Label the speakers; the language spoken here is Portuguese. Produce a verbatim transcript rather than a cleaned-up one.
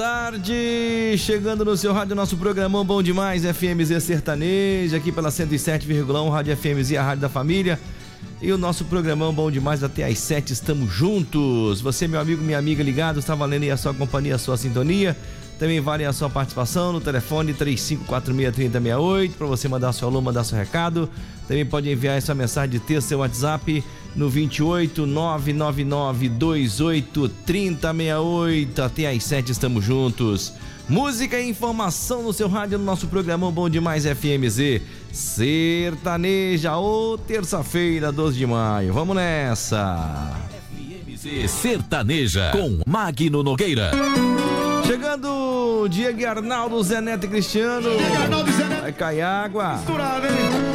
Speaker 1: Boa tarde, chegando no seu rádio, nosso programão Bom Demais, F M Z Sertaneja, aqui pela cento e sete vírgula um, Rádio F M Z, a rádio da família. E o nosso programão Bom Demais até às sete, estamos juntos. Você, meu amigo, minha amiga ligado, está valendo aí a sua companhia, a sua sintonia. Também vale a sua participação no telefone três cinco quatro seis, três zero seis oito, para você mandar seu alô, mandar seu recado. Também pode enviar essa mensagem de texto, seu WhatsApp no vinte e oito, nove nove nove, dois oito, três zero seis oito. Até às sete estamos juntos. Música e informação no seu rádio, no nosso programão Bom Demais F M Z Sertaneja, ô terça-feira, doze de maio. Vamos nessa.
Speaker 2: F M Z Sertaneja com Magno Nogueira.
Speaker 1: Chegando Diego e Arnaldo, Zé Neto e Cristiano.
Speaker 3: Diego, Arnaldo e Zé Neto.
Speaker 1: Vai cair água.
Speaker 3: Misturado, hein?